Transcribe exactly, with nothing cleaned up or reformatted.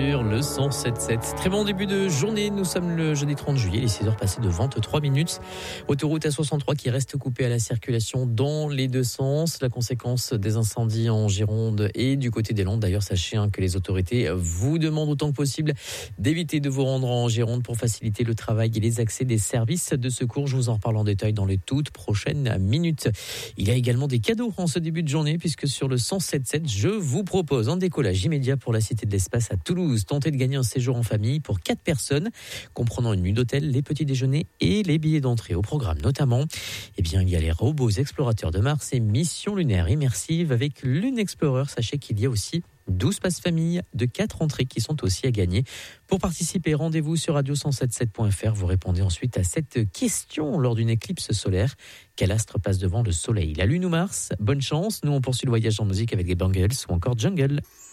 Sur le cent sept virgule sept. Très bon début de journée. Nous sommes le jeudi trente juillet, les six heures passées de vingt-trois minutes. Autoroute A soixante-trois qui reste coupée à la circulation dans les deux sens. La conséquence des incendies en Gironde et du côté des Landes. D'ailleurs, sachez hein, que les autorités vous demandent autant que possible d'éviter de vous rendre en Gironde pour faciliter le travail et les accès des services de secours. Je vous en reparle en détail dans les toutes prochaines minutes. Il y a également des cadeaux en ce début de journée puisque sur le cent sept virgule sept, je vous propose un décollage immédiat pour la Cité de l'Espace à Toulouse. Tentez de gagner un séjour en famille pour quatre personnes, comprenant une nuit d'hôtel, les petits déjeuners et les billets d'entrée. Au programme notamment, eh bien, il y a les robots explorateurs de Mars et mission lunaire immersive avec Lune Explorer. Sachez qu'il y a aussi douze passes famille de quatre entrées qui sont aussi à gagner. Pour participer, rendez-vous sur radio cent sept sept point f r. Vous répondez ensuite à cette question lors d'une éclipse solaire. Quel astre passe devant le soleil, la Lune ou Mars? Bonne chance. Nous, on poursuit le voyage en musique avec les Bangles ou encore Jungle.